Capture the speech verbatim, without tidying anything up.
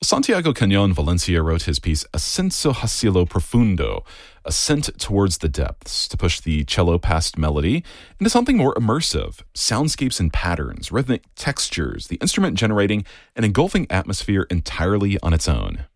Santiago Cañón Valencia wrote his piece Ascenso hacia lo profundo, Ascent towards the depths, to push the cello past melody into something more immersive, soundscapes and patterns, rhythmic textures, the instrument generating an engulfing atmosphere entirely on its own.